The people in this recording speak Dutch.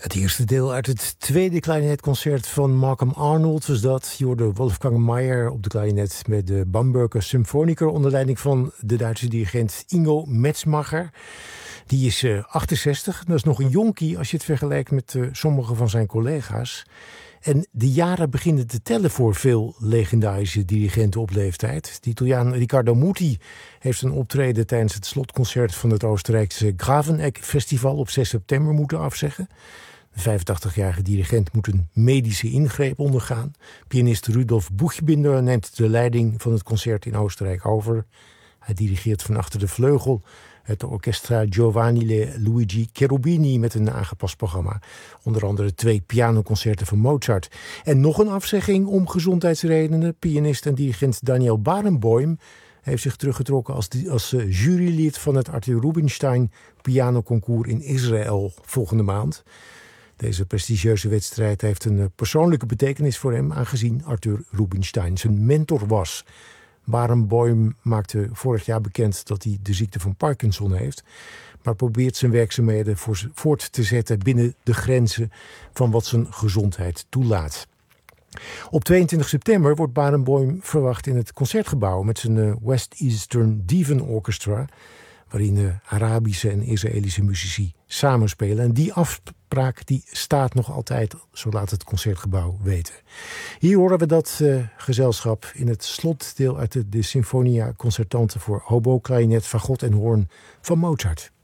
Het eerste deel uit het tweede klarinetconcert van Malcolm Arnold was dat. Je hoorde Wolfgang Meier op de klarinet met de Bamberger Symphoniker onder leiding van de Duitse dirigent Ingo Metzmacher. Die is 68, dat is nog een jonkie als je het vergelijkt met sommige van zijn collega's. En de jaren beginnen te tellen voor veel legendarische dirigenten op leeftijd. De Italiaan Riccardo Muti heeft een optreden tijdens het slotconcert van het Oostenrijkse Graveneck Festival op 6 september moeten afzeggen. De 85-jarige dirigent moet een medische ingreep ondergaan. Pianist Rudolf Buchbinder neemt de leiding van het concert in Oostenrijk over. Hij dirigeert van achter de vleugel het Orchestra Giovanni Luigi Cherubini met een aangepast programma. Onder andere 2 pianoconcerten van Mozart. En nog een afzegging om gezondheidsredenen. Pianist en dirigent Daniel Barenboim heeft zich teruggetrokken als jurylid van het Arthur Rubinstein pianoconcours in Israël volgende maand. Deze prestigieuze wedstrijd heeft een persoonlijke betekenis voor hem, aangezien Arthur Rubinstein zijn mentor was. Barenboim maakte vorig jaar bekend dat hij de ziekte van Parkinson heeft, maar probeert zijn werkzaamheden voort te zetten binnen de grenzen van wat zijn gezondheid toelaat. Op 22 september wordt Barenboim verwacht in het Concertgebouw met zijn West Eastern Divan Orchestra, waarin Arabische en Israëlische muzici samenspelen. En die afspraak die staat nog altijd, zo laat het Concertgebouw weten. Hier horen we dat gezelschap in het slotdeel uit de Sinfonia Concertante voor hobo, klarinet, fagot en hoorn van Mozart.